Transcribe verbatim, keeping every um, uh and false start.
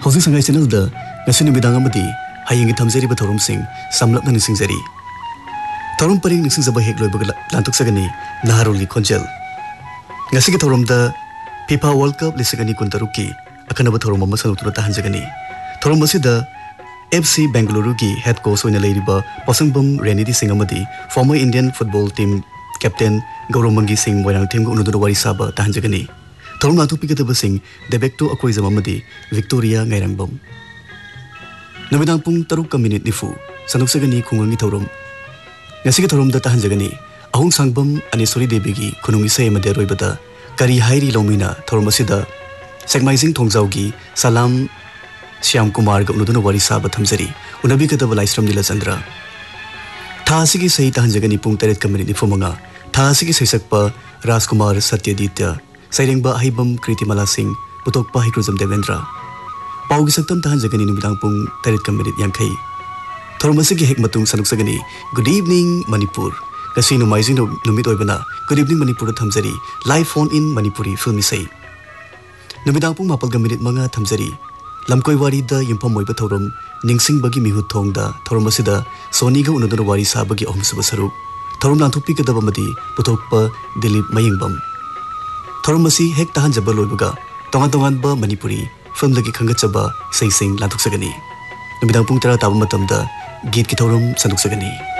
ꯍꯧꯖꯤꯛ ꯁꯉꯥꯏ ꯆꯦꯅꯦꯜꯗ ꯉꯁꯤ ꯅꯨꯃꯤꯗꯥꯡ ꯑꯃꯗꯤ ꯍꯌꯦꯡꯒꯤ ꯊꯝꯖꯔꯤꯕ ꯊꯧꯔꯝꯁꯤꯡ ꯁꯝꯂꯞꯅ ꯅꯤꯡꯁꯤꯡꯖꯔꯤ꯫ ꯊꯧꯔꯝ ꯄꯔꯤꯡ ꯅꯤꯡꯁꯤꯡꯖꯕ ꯍꯦꯛ ꯂꯣꯏꯕꯒ ꯂꯥꯟꯊꯣꯛꯆꯒꯅꯤ ꯅꯍꯥꯔꯣꯜꯒꯤ ꯈꯣꯟꯖꯦꯜ꯫ ꯉꯁꯤꯒꯤ ꯊꯧꯔꯝꯗ ꯐꯤꯐꯥ ꯋꯥꯔꯜड ꯀꯞ ꯂꯤꯁꯤꯡ ꯑꯅꯤ ꯀꯨꯟꯇꯔꯨꯛꯀꯤ ꯑꯈꯟꯅꯕ ꯊꯧꯔꯝ ꯑꯃ ꯁꯟꯗꯣꯛꯇꯨꯅ ꯇꯥꯍꯟꯖꯒꯅꯤ꯫ ꯊꯧꯔꯝ ꯑꯁꯤꯗ ꯑꯦꯐ ꯁꯤ ꯕꯦꯡꯒꯂꯨꯔꯨꯒꯤ ꯍꯦꯗ ꯀꯣꯆ ꯑꯣꯏꯅ ꯂꯩꯔꯤꯕ ꯄꯣꯁꯪꯕꯝ ꯔꯦꯅꯤꯗꯤ ꯁꯤꯡ ꯑꯃꯗꯤ former Indian football team captain ꯒꯧꯔꯃꯪꯒꯤ ꯁꯤꯡ ꯃꯣꯏꯔꯥꯡꯊꯦꯝꯒ ꯎꯅꯗꯨꯅ ꯋꯥꯔꯤ ꯁꯥꯕ ꯇꯥꯍꯟꯖꯒꯅꯤ꯫ ꯊꯧꯔꯝ ꯂꯥꯟꯊꯣꯛꯄꯤꯒꯗꯕꯁꯤꯡ ꯗꯦꯕꯦꯛꯇꯣ ꯑꯀꯣꯏꯖꯝ ꯑꯃꯗꯤ ꯚꯤꯛꯇꯣꯔꯤꯌꯥ ꯉꯥꯏꯔꯪꯕꯝ꯫ ꯅꯨꯃꯤꯗꯥꯡ ꯄꯨꯡ ꯇꯔꯨꯛꯀ ꯃꯤꯅꯤꯠ ꯅꯤꯐꯨ ꯁꯟꯗꯣꯛꯆꯒꯅꯤ ꯈꯨꯡꯒꯪꯒꯤ ꯊꯧꯔꯝ꯫ ꯉꯁꯤꯒꯤ ꯊꯧꯔꯝꯗ ꯇꯥꯍꯟꯖꯒꯅꯤ ꯑꯍꯨꯝ ꯁꯥꯡꯕꯝ ꯑꯅꯦꯁꯣꯔꯤ ꯗꯦꯕꯤꯒꯤ ꯈꯨꯅꯨꯡ ꯏꯁꯩ ꯑꯃꯗꯤ ꯑꯔꯣꯏꯕꯗ ꯀꯔꯤ ꯍꯥꯏꯔꯤ ꯂꯧꯃꯤꯅ ꯊꯧꯔꯝ ꯑꯁꯤꯗ ꯁꯦꯛꯃꯥꯏꯖꯤꯡ ꯊꯣꯡꯖꯥꯎꯒꯤ ꯁꯂꯥꯝ ꯁ꯭ꯌꯥꯝ ꯀꯨꯃꯥꯔꯒ ꯎꯅꯗꯨꯅ ꯋꯥꯔꯤ ꯁꯥꯕ ꯊꯝꯖꯔꯤ꯫ ꯎꯅꯕꯤꯒꯗꯕ ꯂꯥꯏꯁ꯭ꯔꯝ ꯅꯤꯂꯆꯟꯗ꯭ꯔ꯫ ꯊꯥ ꯑꯁꯤꯒꯤ ꯏꯁꯩ ꯇꯥꯍꯟꯖꯒꯅꯤ ꯄꯨꯡ ꯇꯔꯦꯠꯀ ꯃꯤꯅꯤꯠ ꯅꯤꯐꯨ ꯃꯉꯥ ꯊꯥ ꯑꯁꯤꯒꯤ ꯁꯩꯁꯛꯄ ꯔꯥꯖꯀꯨꯃꯥꯔ ꯁꯇ꯭ꯌꯗꯤꯇ꯭ꯌ, ꯁꯩꯔꯦꯡꯕ ꯑꯍꯩꯕꯝ ꯀ꯭ꯔꯤꯇꯤꯃꯂꯥ ꯁꯤꯡ, ꯄꯨꯊꯣꯛꯄ ꯍꯩꯀ꯭ꯔꯨꯖꯝ ꯗꯦꯕꯦꯟꯗ꯭ꯔ꯫ ꯄꯥꯎꯒꯤ ꯁꯛꯇꯝ ꯇꯥꯍꯟꯖꯒꯅꯤ ꯅꯨꯃꯤꯗꯥꯡ ꯄꯨꯡ ꯇꯔꯦꯠꯀ ꯃꯤꯅꯤꯠ ꯌꯥꯡꯈꯩ꯫ ꯊꯧꯔꯝ ꯑꯁꯤꯒꯤ ꯍꯦꯛ ꯃꯇꯨꯡ ꯁꯟꯗꯣꯛꯆꯒꯅꯤ ꯒꯨꯗ ꯏꯚꯅꯤꯡ ꯃꯅꯤꯄꯨꯔ꯫ ꯉꯁꯤ ꯅꯣꯡꯃꯥꯏꯖꯤꯡ ꯅꯨꯃꯤꯠ ꯑꯣꯏꯕꯅ ꯒꯨꯗ ꯏꯚꯅꯤꯡ ꯃꯅꯤꯄꯨꯔꯗ ꯊꯝꯖꯔꯤ live phone in Manipuri film ꯏꯁꯩ꯫ ꯅꯨꯃꯤꯗꯥꯡ ꯄꯨꯡ ꯃꯥꯄꯜꯒ ꯃꯤꯅꯤꯠ ꯃꯉꯥ ꯊꯝꯖꯔꯤ ꯂꯝꯀꯣꯏ ꯋꯥꯔꯤꯗ ꯌꯨꯝꯐꯝ ꯑꯣꯏꯕ ꯊꯧꯔꯝ ꯅꯤꯡꯁꯤꯡꯕꯒꯤ ꯃꯤꯍꯨꯠ ꯊꯣꯡꯗ ꯊꯧꯔꯝ ꯑꯁꯤꯗ ꯁꯣꯅꯤꯒ ꯎꯅꯗꯨꯅ ꯋꯥꯔꯤ ꯁꯥꯕꯒꯤ ꯑꯍꯨꯝꯁꯨꯕ ꯁꯔꯨꯛ꯫ ꯊꯧꯔꯝ ꯂꯥꯟꯊꯣꯛꯄꯤꯒꯗꯕ ꯑꯃꯗꯤ ꯄꯨꯊꯣꯛꯄ ꯗꯤꯂꯤꯞ ꯃꯌꯦꯡꯕꯝ꯫ ꯊꯧꯔꯝ ꯑꯁꯤ ꯍꯦꯛ ꯇꯥꯍꯟꯖꯕ ꯂꯣꯏꯕꯒ ꯇꯣꯉꯥꯟ ꯇꯣꯉꯥꯟꯕ ꯃꯅꯤꯄꯨꯔꯤ ꯐꯤꯜꯝꯗꯒꯤ ꯈꯟꯒꯠꯆꯕ ꯏꯁꯩꯁꯤꯡ ꯂꯥꯟꯊꯣꯛꯆꯒꯅꯤ꯫ ꯅꯨꯃꯤꯗꯥꯡ ꯄꯨꯡ ꯇꯔꯥ ꯇꯥꯕ ꯃꯇꯝꯗ ꯒीत की थौरम संदुकसगनी।